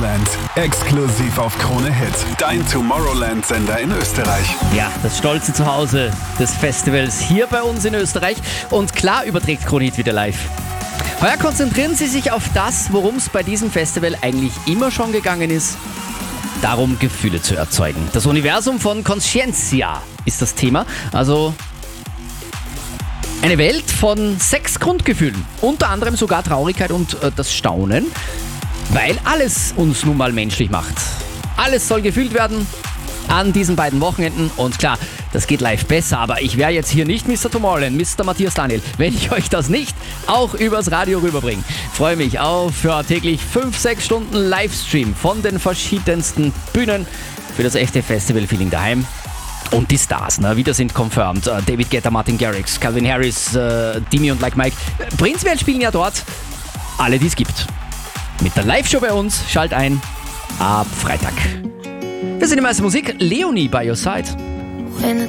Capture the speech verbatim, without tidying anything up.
Tomorrowland. Exklusiv auf Krone Hit. Dein Tomorrowland-Sender in Österreich. Ja, das stolze Zuhause des Festivals hier bei uns in Österreich. Und klar überträgt Krone Hit wieder live. Heuer konzentrieren Sie sich auf das, worum es bei diesem Festival eigentlich immer schon gegangen ist. Darum, Gefühle zu erzeugen. Das Universum von Conscientia ist das Thema. Also eine Welt von sechs Grundgefühlen. Unter anderem sogar Traurigkeit und äh, das Staunen. Weil alles uns nun mal menschlich macht. Alles soll gefühlt werden an diesen beiden Wochenenden. Und klar, das geht live besser, aber ich wäre jetzt hier nicht Mister Tomorrowland, Mister Matthias Daniel, wenn ich euch das nicht auch übers Radio rüberbringe. Freue mich auf ja, täglich fünf, sechs Stunden Livestream von den verschiedensten Bühnen für das echte Festival-Feeling daheim. Und die Stars, ne, wieder sind confirmed. Uh, David Guetta, Martin Garrix, Calvin Harris, uh, Dimi und Like Mike. Prinzipiell spielen ja dort alle, die es gibt. Mit der Live-Show bei uns, schalt ein ab Freitag. Wir sind im ersten Musik, Leonie by your side.